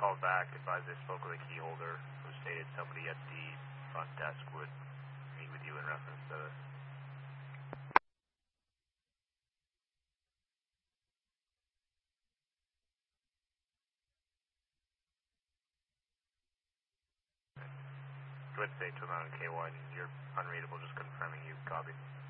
called back, advised they spoke with a key holder who stated somebody at the front desk would meet with you in reference to this. Go ahead and say to him on K1, you're unreadable, just confirming you copy.